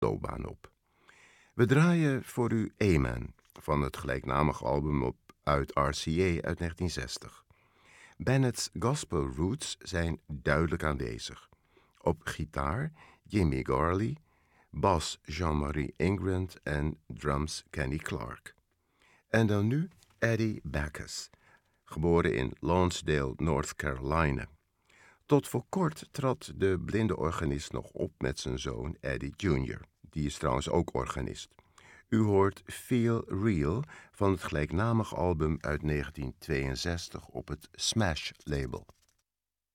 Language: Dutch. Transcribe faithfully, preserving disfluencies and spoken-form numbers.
loopbaan op. We draaien voor u Amen van het gelijknamige album op, uit R C A uit negentien zestig. Bennett's gospel roots zijn duidelijk aanwezig. Op gitaar Jimmy Garley, bas Jean-Marie Ingrand en drums Kenny Clark. En dan nu Eddie Backus, geboren in Lonsdale, North Carolina. Tot voor kort trad de blinde organist nog op met zijn zoon Eddie junior Die is trouwens ook organist. U hoort Feel Real van het gelijknamige album uit negentien tweeënzestig op het Smash label.